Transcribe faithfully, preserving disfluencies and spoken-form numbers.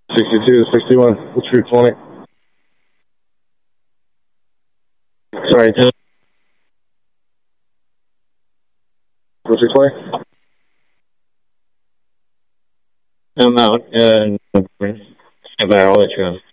sixty-two to sixty-one. What's your twenty? Sorry. What's your twenty? I'm out. Uh, I'll let you.